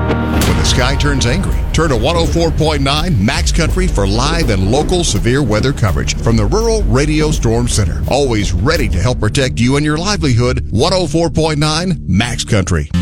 When the sky turns angry, turn to 104.9 Max Country for live and local severe weather coverage from the Rural Radio Storm Center. Always ready to help protect you and your livelihood. 104.9 Max Country.